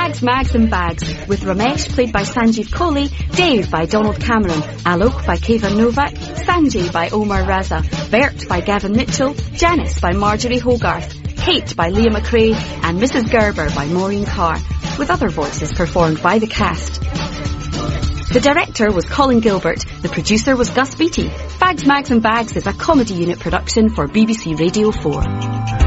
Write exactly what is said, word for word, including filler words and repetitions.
Fags, Mags and Bags, with Ramesh played by Sanjeev Kohli, Dave by Donald Cameron, Alok by Kevan Novak, Sanjay by Omar Raza, Bert by Gavin Mitchell, Janice by Marjorie Hogarth, Kate by Leah McRae, and Missus Gerber by Maureen Carr, with other voices performed by the cast. The director was Colin Gilbert, the producer was Gus Beattie. Fags, Mags and Bags is a comedy unit production for B B C Radio four.